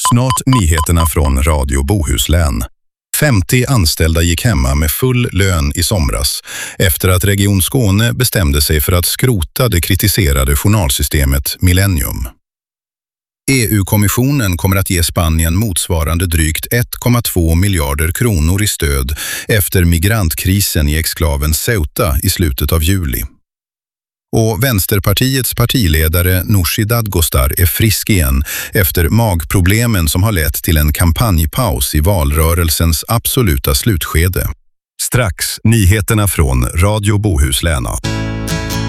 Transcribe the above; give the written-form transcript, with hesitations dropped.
Snart nyheterna från Radio Bohuslän. 50 anställda gick hemma med full lön i somras efter att Region Skåne bestämde sig för att skrota det kritiserade journalsystemet Millennium. EU-kommissionen kommer att ge Spanien motsvarande drygt 1,2 miljarder kronor i stöd efter migrantkrisen i exklaven Ceuta i slutet av juli. Och Vänsterpartiets partiledare Nooshi Dadgostar är frisk igen efter magproblemen som har lett till en kampanjpaus i valrörelsens absoluta slutskede. Strax nyheterna från Radio Bohuslän.